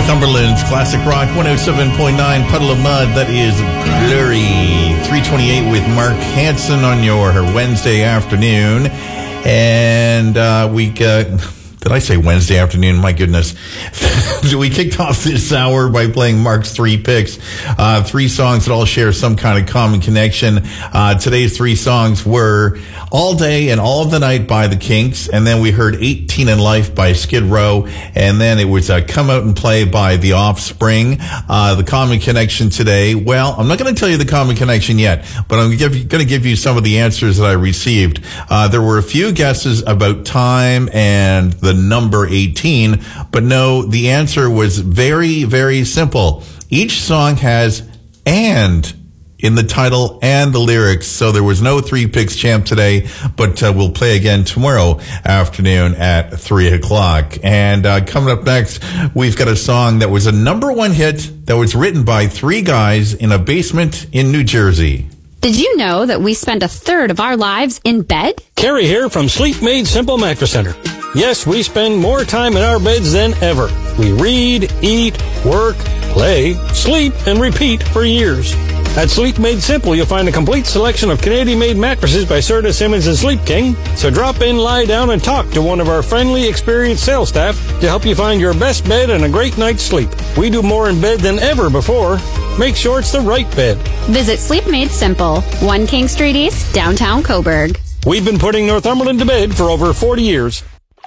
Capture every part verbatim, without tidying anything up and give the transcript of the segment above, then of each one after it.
Northumberland's Classic Rock one oh seven point nine, Puddle of Mud. That is Blurry. three twenty-eight with Mark Hansen on your Wednesday afternoon. And uh, we... Uh, Did I say Wednesday afternoon? My goodness. We kicked off this hour by playing Mark's three picks. Uh, three songs that all share some kind of common connection. Uh, today's three songs were All Day and All of the Night by the Kinks. And then we heard eighteen in Life by Skid Row. And then it was uh, Come Out and Play by The Offspring. Uh, the common connection today. Well, I'm not going to tell you the common connection yet, but I'm going to give you some of the answers that I received. Uh, there were a few guesses about time and the number eighteen, but no, the answer was very, very simple. Each song has "and" in the title and the lyrics, so there was no three picks champ today, but uh, we'll play again tomorrow afternoon at three o'clock. And uh, coming up next, we've got a song that was a number one hit that was written by three guys in a basement in New Jersey. Did you know that we spend a third of our lives in bed? Carrie here from Sleep Made Simple Mattress Center. Yes, we spend more time in our beds than ever. We read, eat, work, play, sleep, and repeat for years. At Sleep Made Simple, you'll find a complete selection of Canadian-made mattresses by Serta Simmons and Sleep King. So drop in, lie down, and talk to one of our friendly, experienced sales staff to help you find your best bed and a great night's sleep. We do more in bed than ever before. Make sure it's the right bed. Visit Sleep Made Simple, one King Street East, downtown Coburg. We've been putting Northumberland to bed for over forty years.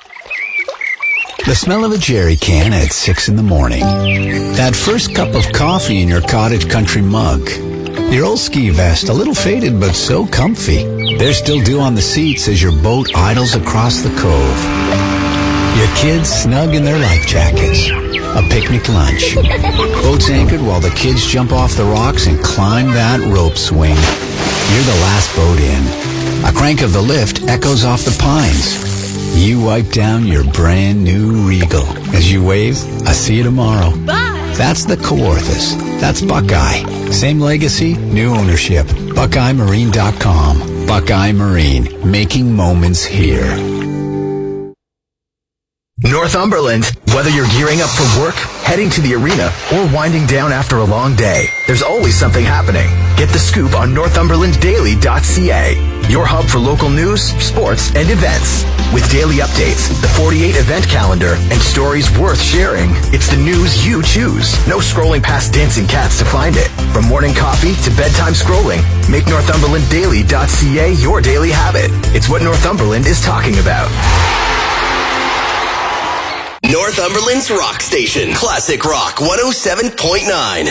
The smell of a jerry can at six in the morning. That first cup of coffee in your cottage country mug. Your old ski vest, a little faded but so comfy. There's still dew on the seats as your boat idles across the cove. Your kids snug in their life jackets. A picnic lunch. Boats anchored while the kids jump off the rocks and climb that rope swing. You're the last boat in. A crank of the lift echoes off the pines. You wipe down your brand new Regal. As you wave, I see you tomorrow. Bye! That's the Kawarthas. That's Buckeye. Same legacy, new ownership. Buckeye Marine dot com. Buckeye Marine. Making moments here. Northumberland. Whether you're gearing up for work, heading to the arena, or winding down after a long day, there's always something happening. Get the scoop on Northumberland Daily dot C A, your hub for local news, sports, and events. With daily updates, the forty-eight event calendar, and stories worth sharing, it's the news you choose. No scrolling past dancing cats to find it. From morning coffee to bedtime scrolling, make Northumberland Daily dot C A your daily habit. It's what Northumberland is talking about. Northumberland's rock station, Classic Rock one oh seven point nine.